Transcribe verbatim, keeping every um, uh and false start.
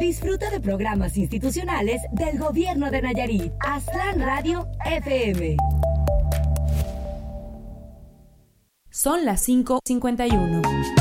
Disfruta de programas institucionales del Gobierno de Nayarit. Aztlán Radio F M. Son las cinco cincuenta y uno.